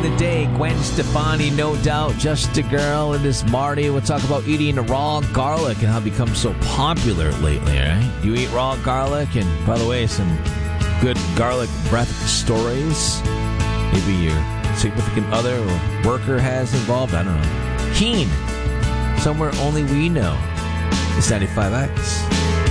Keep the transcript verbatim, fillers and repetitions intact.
the day. Gwen Stefani, No Doubt, Just a Girl, and this Marty. We'll talk about eating raw garlic and how it becomes so popular lately, right? You eat raw garlic, and by the way, some good garlic breath stories. Maybe your significant other or worker has involved. I don't know. Keen. Somewhere only we know. It's ninety-five X.